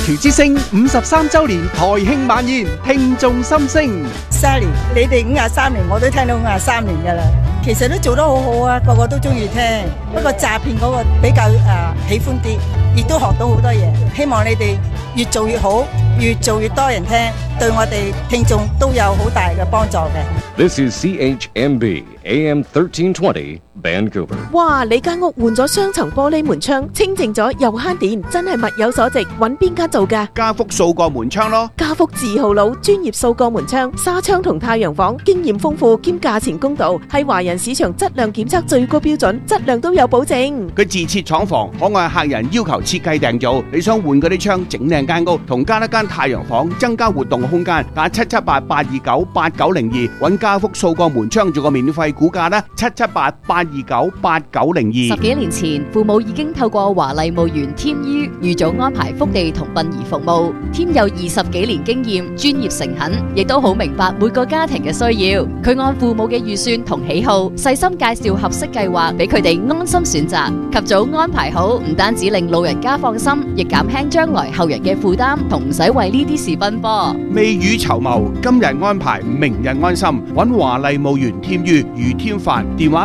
華僑之聲53周年台慶晚宴，聽眾心聲。 Sally，你哋53年，我都聽到53年噶啦。其實都做得好好啊，個個都中意聽。不過詐騙嗰個比較喜歡啲，亦都學到好多嘢。希望你哋越做越好，越做越多人聽，對我哋聽眾都有好大嘅幫助嘅。 This is CHMB AM 1320 Vancouver。 哇！你間屋換咗雙層玻璃門窗，清淨咗又慳電，真係物有所值。揾邊間做㗎？ 家福數個門窗咯。 家福字號佬，專業數個門窗、紗窗同太陽房，經驗豐富兼價錢公道，係華人市場質量檢測最高標準，質量都有保證。 佢自設廠房，可按客人要求設計訂造。你想換嗰啲窗，整靚間屋，同加一間太陽房，增加活動空間，打778-829-8902，揾家福數個門窗做個免費估價啦，778-829-8902。 10幾年前，父母已經透過華麗墓園添於預早安排福地同殯儀服務。添有20幾年經驗，專業誠懇，亦都好明白每個家庭嘅需要。佢按父母嘅預算同喜好，細心介紹合適計劃俾佢哋安心選擇。及早安排好，唔單止令老人家放心，亦減輕將來後人嘅負擔，同唔使為呢啲事奔波。 未雨綢繆，今日安排，明日安心。揾華麗墓園添於余添凡，電話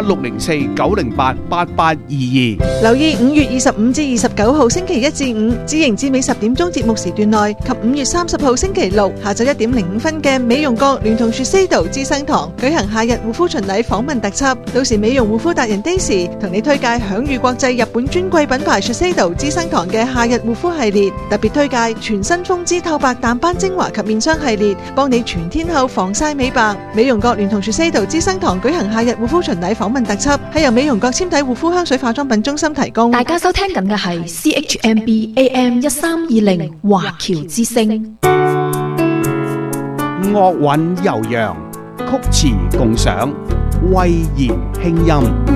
604-908-8822。 留意5月25至29號星期1至5至營至尾10點鐘節目時段內，及5月30號星期6下晝1點05分嘅美容閣聯同Shiseido資生堂舉行夏日護膚巡禮訪問特輯。到時美容護膚達人 Daisy 同你推介享譽國際日本專櫃品牌Shiseido資生堂嘅夏日護膚系列，特別推介全新豐姿透白淡斑精華及面霜系列，幫你全天候防曬美白。美容閣聯同Shiseido資生堂舉行夏日護膚巡禮訪問特輯，係由美容閣纖體護膚香水化妝品中心提供。 大家收聽緊嘅係 CHMB AM 1320華僑之聲。 樂韻悠揚，曲詞共賞，慧言輕音。